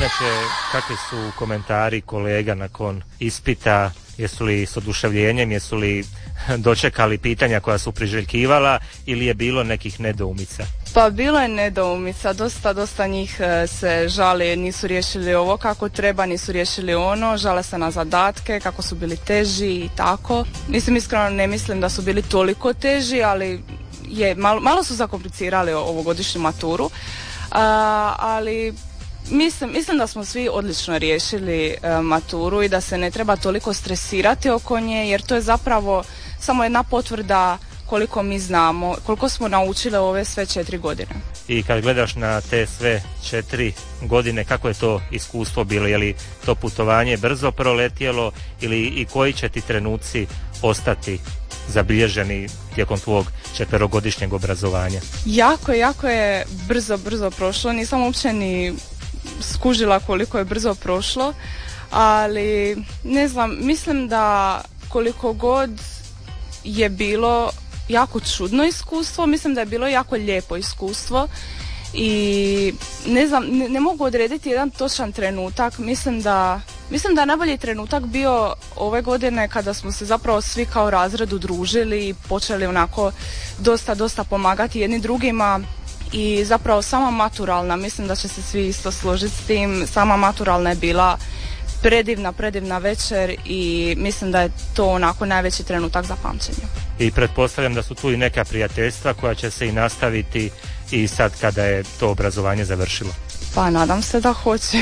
inače, kakvi su komentari kolega nakon ispita? Jesu li s oduševljenjem, jesu li dočekali pitanja koja su priželjkivala ili je bilo nekih nedoumica? Pa bilo je nedoumica, dosta njih se žali, nisu riješili ovo kako treba, nisu riješili ono, žale se na zadatke, kako su bili teži i tako. Mislim, iskreno ne mislim da su bili toliko teži, ali malo su zakomplicirali ovogodišnju maturu, ali mislim da smo svi odlično riješili maturu i da se ne treba toliko stresirati oko nje, jer to je zapravo samo jedna potvrda koliko mi znamo, koliko smo naučili ove sve 4 godine. I kad gledaš na te sve 4 godine, kako je to iskustvo bilo? Je li to putovanje brzo proletjelo i koji će ti trenuci ostati zabilježeni tijekom tvog 4-godišnjeg obrazovanja? Jako je brzo prošlo, nisam uopće ni skužila koliko je brzo prošlo, ali ne znam, mislim da koliko god je bilo jako čudno iskustvo, mislim da je bilo jako lijepo iskustvo i ne znam, ne mogu odrediti jedan točan trenutak. Mislim da je najbolji trenutak bio ove godine kada smo se zapravo svi kao razred udružili i počeli onako dosta pomagati jedni drugima. I zapravo sama maturalna, mislim da će se svi isto složiti s tim, sama maturalna je bila predivna večer i mislim da je to onako najveći trenutak za pamćenje. I pretpostavljam da su tu i neka prijateljstva koja će se i nastaviti i sad kada je to obrazovanje završilo. Pa nadam se da hoće,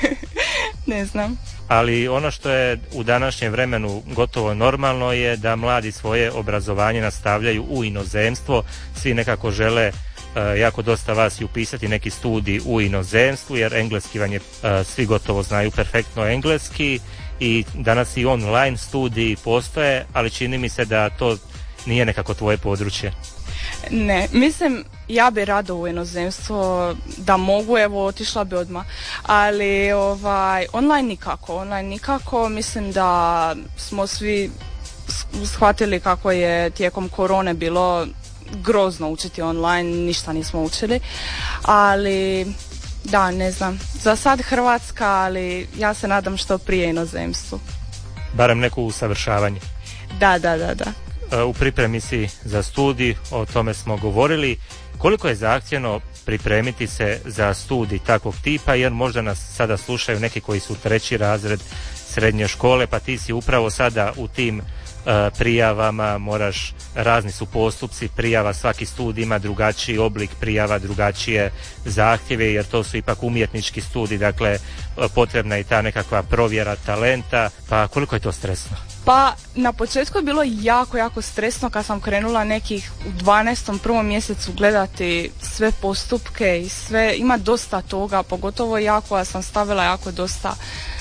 ne znam. Ali ono što je u današnjem vremenu gotovo normalno je da mladi svoje obrazovanje nastavljaju u inozemstvo, svi nekako žele jako dosta vas i upisati neki studij u inozemstvu, jer engleski vam je, svi gotovo znaju perfektno engleski i danas i online studiji postoje, ali čini mi se da to nije nekako tvoje područje. Ne, mislim, ja bi rado u inozemstvo, da mogu, evo otišla bi odmah, ali online nikako, mislim da smo svi shvatili kako je tijekom korone bilo grozno učiti online, ništa nismo učili, ali da, ne znam, za sad Hrvatska, ali ja se nadam što prije inozemstvu. Barem neko usavršavanje. Da. U pripremi si za studij, o tome smo govorili. Koliko je zahtjevno pripremiti se za studij takvog tipa, jer možda nas sada slušaju neki koji su 3. razred srednje škole, pa ti si upravo sada u tim prijavama, razni su postupci prijava, svaki studij ima drugačiji oblik prijava, drugačije zahtjeve, jer to su ipak umjetnički studij, dakle potrebna je i ta nekakva provjera talenta, pa koliko je to stresno? Pa na početku je bilo jako stresno kad sam krenula nekih u 12. prvom mjesecu gledati sve postupke i sve, ima dosta toga, pogotovo ja koja sam stavila jako dosta,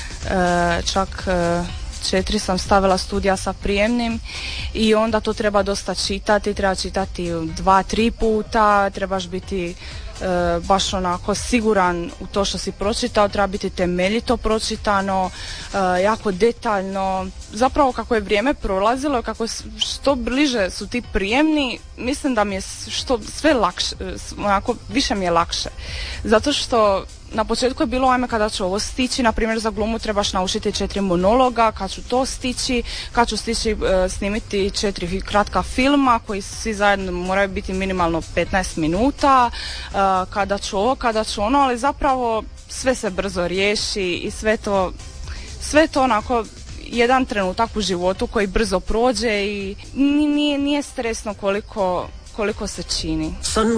čak 4 sam stavila studija sa prijemnim i onda to treba dosta čitati, treba čitati 2-3 puta, trebaš biti baš onako siguran u to što si pročitao, treba biti temeljito pročitano, jako detaljno. Zapravo kako je vrijeme prolazilo, kako što bliže su ti prijemni, mislim da mi je sve lakše, onako više mi je lakše. Zato što na početku je bilo ajme kada ću ovo stići, na primjer za glumu trebaš naučiti 4 monologa, kad ću to stići, kad ću stići snimiti 4 kratka filma koji svi zajedno moraju biti minimalno 15 minuta, kada ću ovo, kada ću ono, ali zapravo sve se brzo riješi i sve to onako jedan trenutak u životu koji brzo prođe i nije stresno koliko se čini.